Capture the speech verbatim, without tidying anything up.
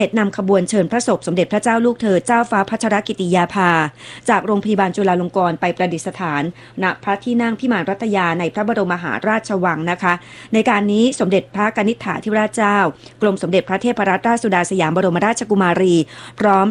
นำขบวนเชิญพระศพสมเด็จพระเจ้าลูกเธอเจ้าฟ้าพัชรกิติยาภาจากโรงพยาบาลจุฬาลงกรณ์ไปประดิษฐานณพระที่นั่งพิมานรัตยาในพระบรมมหาราชวังนะคะในการนี้สมเด็จพระกนิษฐาธิราชเจ้ากรมสมเด็จพระเทพรัตนราชสุดาสยามบรมราชกุมารีพร้อม